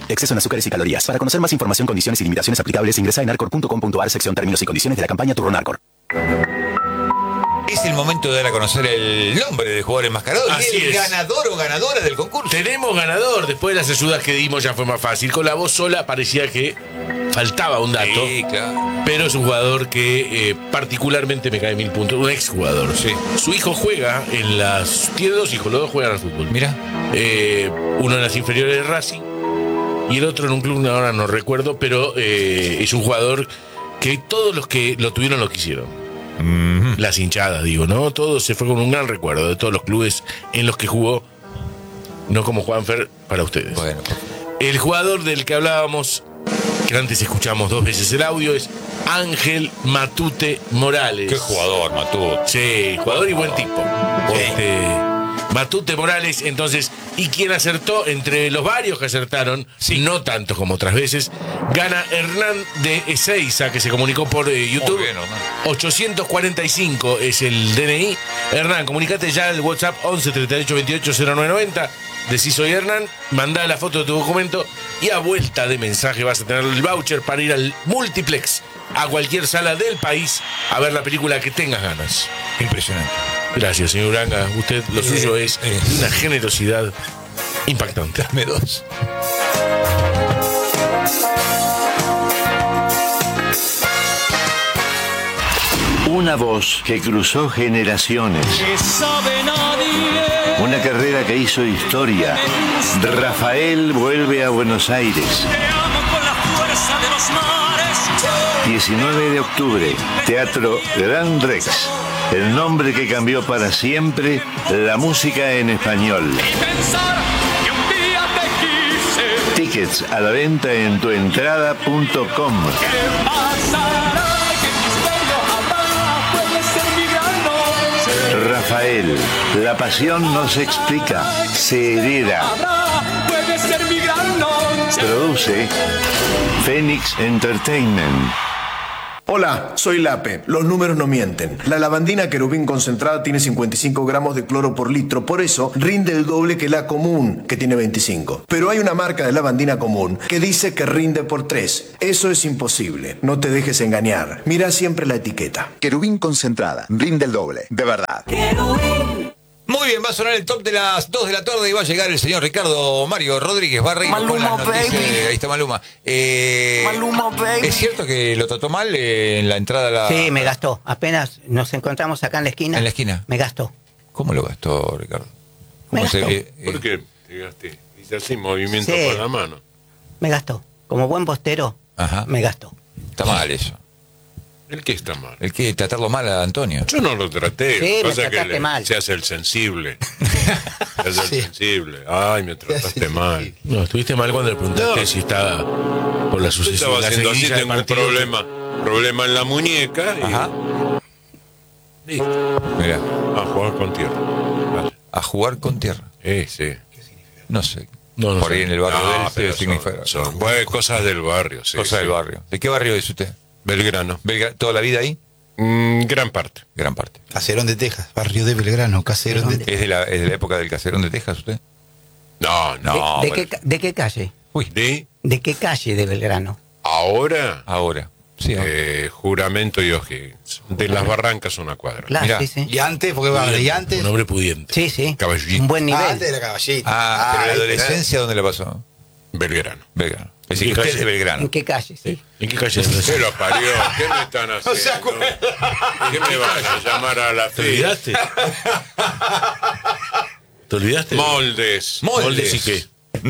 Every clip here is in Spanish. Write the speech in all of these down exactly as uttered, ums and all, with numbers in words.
Exceso en azúcares y calorías. Para conocer más información, condiciones y limitaciones aplicables, ingresa en narcor punto com punto ar, sección términos y condiciones de la campaña Turbo Narcor. Es el momento de dar a conocer el nombre del jugador enmascarado Así y el es. ganador o ganadora del concurso. Tenemos ganador. Después de las ayudas que dimos ya fue más fácil. Con la voz sola parecía que faltaba un dato. Sí, claro. Pero es un jugador que eh, particularmente me cae mil puntos. Un exjugador. Sí. Su hijo juega en las... Tiene dos hijos, los dos juegan al fútbol. Mira. Eh, uno en las inferiores de Racing y el otro en un club, ahora no recuerdo, pero eh, es un jugador que todos los que lo tuvieron lo quisieron. Mm-hmm. Las hinchadas, digo, ¿no? Todo se fue con un gran recuerdo de todos los clubes en los que jugó, no como Juanfer, para ustedes. Bueno. El jugador del que hablábamos, que antes escuchamos dos veces el audio, es Ángel Matute Morales. Qué jugador, Matute. Sí, jugador y buen tipo. Sí. Este, Matute Morales, entonces, y quien acertó, entre los varios que acertaron, Sí. no tanto como otras veces, gana Hernán de Ezeiza, que se comunicó por eh, YouTube. Muy bien, Hernán. ochocientos cuarenta y cinco es el D N I. Hernán, comunicate ya al WhatsApp once treinta y ocho veintiocho cero nueve noventa. Decís soy Hernán, mandá la foto de tu documento y a vuelta de mensaje vas a tener el voucher para ir al multiplex, a cualquier sala del país, a ver la película que tengas ganas. Impresionante. Gracias, señor Uranga. Usted, lo Eh, suyo es eh. una generosidad impactante. Dame dos. Una voz que cruzó generaciones. Una carrera que hizo historia. Rafael vuelve a Buenos Aires. diecinueve de octubre, Teatro Gran Rex. El nombre que cambió para siempre la música en español. Tickets a la venta en tuentrada punto com. Rafael, la pasión no se explica, se hereda. Produce Phoenix Entertainment. Hola, soy Lape. Los números no mienten. La lavandina querubín concentrada tiene cincuenta y cinco gramos de cloro por litro, por eso rinde el doble que la común, que tiene veinticinco. Pero hay una marca de lavandina común que dice que rinde por tres. Eso es imposible. No te dejes engañar. Mira siempre la etiqueta. Querubín concentrada, rinde el doble, de verdad. Muy bien, va a sonar el top de las dos de la tarde y va a llegar el señor Ricardo Mario Rodríguez Barreiro con Maluma, las noticias. baby. Ahí está Maluma. Eh, Maluma, baby. ¿Es cierto que lo trató mal eh, en la entrada a la... Sí, me gastó. Apenas nos encontramos acá en la esquina. ¿En la esquina? Me gastó. ¿Cómo lo gastó, Ricardo? Me ¿Cómo se- gastó. eh, eh, ¿Por qué? Llegaste. Hice así movimiento Sí. con la mano. Me gastó. Como buen postero, Ajá. me gastó. Está mal eso. ¿El qué está mal? El que tratarlo mal a Antonio. Yo no lo traté. Sí, Lo que me pasa es que trataste le- mal. se hace el sensible. Se hace Sí. el sensible. Ay, me trataste mal. No, estuviste mal cuando le preguntaste No. si estaba por la Yo sucesión. estaba la haciendo así, seguidilla de tengo un partido. problema. Problema en la muñeca. Y Ajá. listo. Mira, A jugar con tierra. Vale. a jugar con tierra. Eh, sí. No sé. No, no Por sé. ahí en el barrio No, de él pero se significa. son, son pues, cosas del barrio. Sí, Cosa sí. del barrio. ¿De qué barrio es usted? Belgrano. Belgra- ¿Toda la vida ahí? Mm, gran parte. Gran parte. Caserón de Texas, barrio de Belgrano, Caserón de Texas. ¿Es de la, es de la época del caserón de Texas usted? No, no. No, ¿De, bueno. qué, ca- ¿De qué calle? Uy, De ¿De qué calle de Belgrano? ahora, ahora. Sí, ahora. eh, Juramento y O'Higgins. De las Barrancas una cuadra. Claro, Mirá. sí, sí. Y antes, porque va, y antes. Un hombre pudiente. Sí, sí. Caballito. Un buen nivel. Ah, antes de la caballita. Ah, pero la ahí, adolescencia, ¿dónde la pasó? Belgrano. Belgrano. Es decir, ¿En que qué usted es de calle? Belgrano. ¿En qué calle? Sí. ¿En qué calle? ¿Qué lo parió? ¿Qué me están haciendo? ¿Qué me vas a llamar a la ¿Te fe? olvidaste? ¿Te olvidaste? Moldes. ¿Moldes y qué?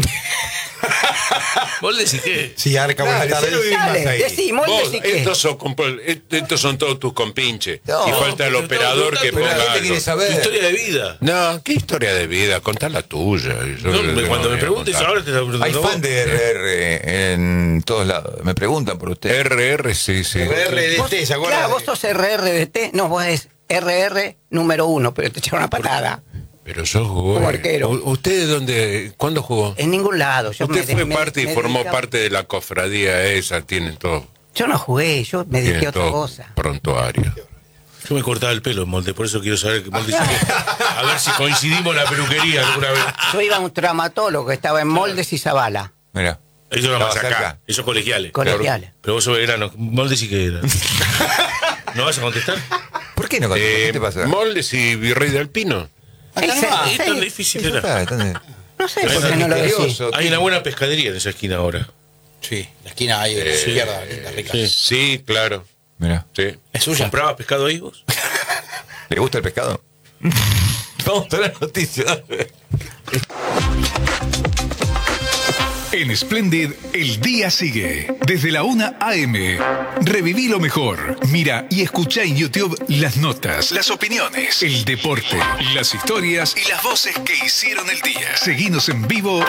¿Moldes y qué? Sí, ahora acabo de Dale, estar. sí, Dale, ahí. decí, moldes Vos, y qué. estos son, comp- estos son todos tus compinches. No, y falta el pero operador no, que pero la ponga gente algo. quiere Tu saber. historia de vida. No, ¿qué historia de vida? Contá la tuya. Yo No, le me- tengo cuando me que preguntes contar. ahora te la pregunto. Hay fan de R R en todos lados. Me preguntan por usted. R R, sí, sí. R D T, ¿se acuerdan? Claro, vos sos R R D T. No, vos es R R número uno, pero te echaron una patada. Pero yo jugué. Como arquero. U- ¿Usted dónde? ¿Cuándo jugó? En ningún lado. Yo Usted me- fue me- parte y me formó dedicaba- parte de la cofradía esa. Tienen todo. Yo no jugué, yo me dediqué a Tienen otra todo cosa. prontuario. Yo me cortaba el pelo en molde, por eso quiero saber que molde dice que- a ver si coincidimos en la peluquería alguna vez. Yo iba a un traumatólogo que estaba en Moldes y Zavala. Mira. Eso no Estaba más acá. cerca. Esos colegiales. Colegiales. Pero vos sos Belgrano. Vos decís que era. ¿No vas a contestar? ¿Por qué no contestas? Eh, ¿Qué te pasa? Moldes y Virrey del Pino. Ahí se- Ah, sí. es tan difícil Eso era. está, entonces. No sé Ahí por está qué no lo decís. misterioso. Hay una buena pescadería en esa esquina ahora. Sí, la esquina ahí de la izquierda, linda, rica. Sí. Sí, claro. Mira, Sí. ¿Es suya? ¿Comprabas pescado ahí vos? ¿le gusta el pescado? Vamos a la noticia. En Splendid, el día sigue. Desde la una a eme. Reviví lo mejor. Mira y escucha en YouTube las notas, las opiniones, el deporte, las historias y las voces que hicieron el día. Seguinos en vivo